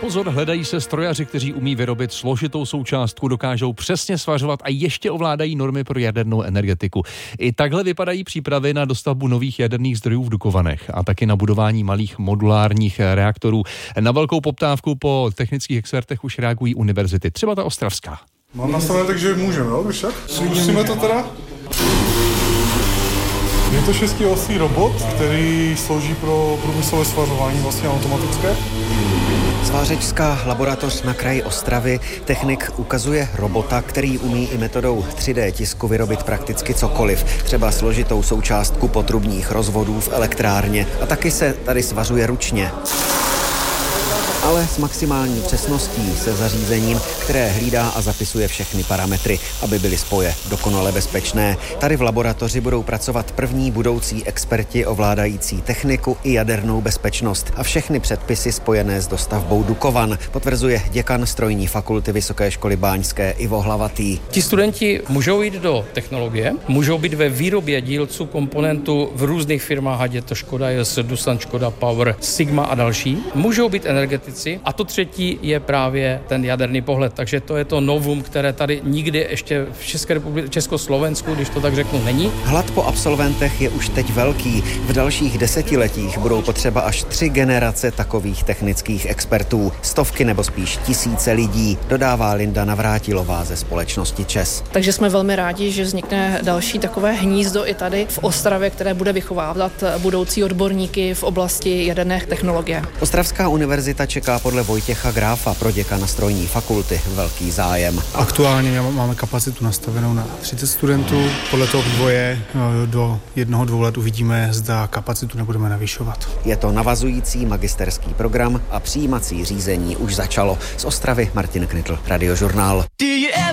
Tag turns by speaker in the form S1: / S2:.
S1: pozor, hledají se strojaři, kteří umí vyrobit složitou součástku, dokážou přesně svařovat a ještě ovládají normy pro jadernou energetiku. I takhle vypadají přípravy na dostavbu nových jaderných zdrojů v Dukovanech a taky na budování malých modulárních reaktorů. Na velkou poptávku po technických expertech už reagují univerzity, třeba ta ostravská.
S2: Mám nastavené tak, že můžeme, jo, když tak? Zkusíme to teda? Je to 6osý robot, který slouží pro průmyslové svařování, vlastně automatické.
S3: Svářečská laboratoř na kraji Ostravy. Technik ukazuje robota, který umí i metodou 3D tisku vyrobit prakticky cokoliv, třeba složitou součástku potrubních rozvodů v elektrárně. A taky se tady svařuje ručně. Ale s maximální přesností se zařízením, které hlídá a zapisuje všechny parametry, aby byly spoje dokonale bezpečné. Tady v laboratoři budou pracovat první budoucí experti ovládající techniku i jadernou bezpečnost a všechny předpisy spojené s dostavbou Dukovan, potvrzuje děkan strojní fakulty Vysoké školy báňské Ivo Hlavatý.
S4: Ti studenti můžou jít do technologie, můžou být ve výrobě dílců komponentů v různých firmách, ať je to Škoda, JS, Doosan, Škoda Power, Sigma a další. Můžou být energetici. A to třetí je právě ten jaderný pohled. Takže to je to novum, které tady nikdy ještě v České republice, Československu, když to tak řeknu, není.
S3: Hlad po absolventech je už teď velký. V dalších desetiletích budou potřeba až 3 generace takových technických expertů. Stovky nebo spíš tisíce lidí, dodává Linda Navrátilová ze společnosti ČES.
S5: Takže jsme velmi rádi, že vznikne další takové hnízdo i tady v Ostravě, které bude vychovávat budoucí odborníky v oblasti jaderné technologie.
S3: Ostravská univerzita čeká podle Vojtěcha Gráfa, proděkana strojní fakulty, velký zájem.
S2: Aktuálně máme kapacitu nastavenou na 30 studentů. Podle toho vývoje do 1-2 let uvidíme, zda kapacitu nebudeme navyšovat.
S3: Je to navazující magisterský program a přijímací řízení už začalo. Z Ostravy Martin Knitl, Radiožurnál.